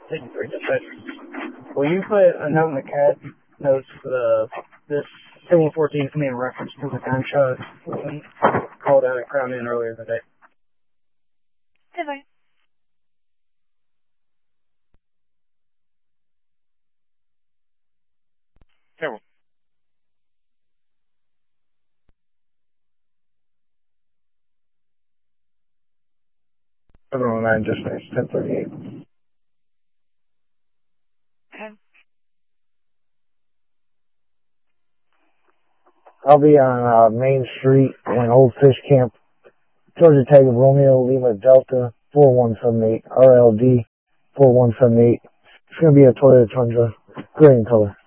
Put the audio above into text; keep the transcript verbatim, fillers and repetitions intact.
fifty-three dispatch. Will you put a note in the C A D notes for the, this seven fourteen for me in reference to the gunshot we called out at Crown Inn earlier today? Good morning. Careful. seven oh nine dispatch, ten thirty-eight. Okay. I'll be on uh, Main Street in Old Fish Camp, Georgia Tag of Romeo Lima Delta four one seven eight, R L D four one seven eight. It's going to be a Toyota Tundra, gray in color.